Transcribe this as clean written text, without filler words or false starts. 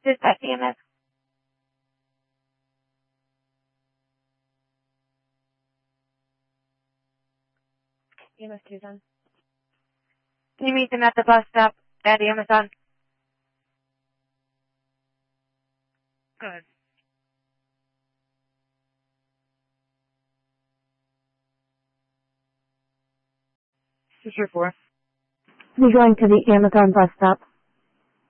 Dispatch EMS. EMS Tucson. Can you meet them at the bus stop at Amazon? Good. This is your 4. You're going to the Amazon bus stop.